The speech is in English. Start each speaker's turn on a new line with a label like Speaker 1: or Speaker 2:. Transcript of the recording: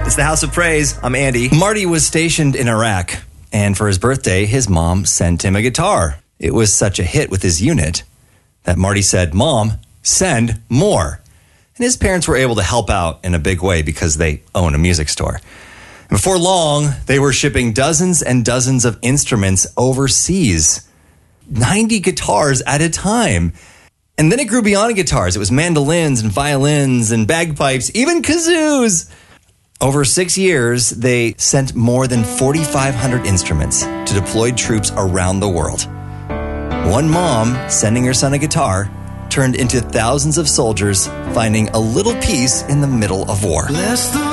Speaker 1: It's the House of Praise. I'm Andy. Marty was stationed in Iraq, and for his birthday, his mom sent him a guitar. It was such a hit with his unit that Marty said, "Mom, send more." And his parents were able to help out in a big way because they own a music store. And before long, they were shipping dozens and dozens of instruments overseas. 90 guitars at a time. And then it grew beyond guitars. It was mandolins and violins and bagpipes, even kazoos. Over 6 years, they sent more than 4,500 instruments to deployed troops around the world. One mom sending her son a guitar turned into thousands of soldiers finding a little peace in the middle of war.